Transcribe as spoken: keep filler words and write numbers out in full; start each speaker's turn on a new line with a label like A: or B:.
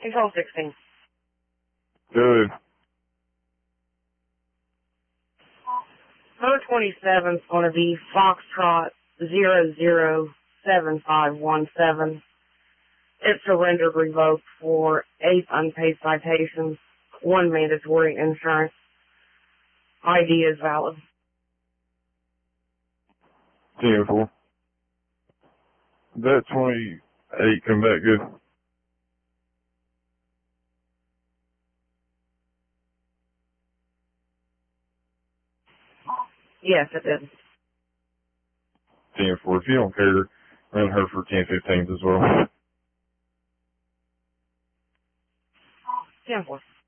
A: Control sixteen.
B: Good.
A: Code twenty-seven is going to be Foxtrot zero zero seven five one seven. It's surrendered revoked for eight unpaid citations, one mandatory insurance. I D is valid.
B: ten four. That twenty-eight come back good?
A: Yes, it is.
B: ten four. If you don't care, run her for ten fifteens as well.
A: ten four.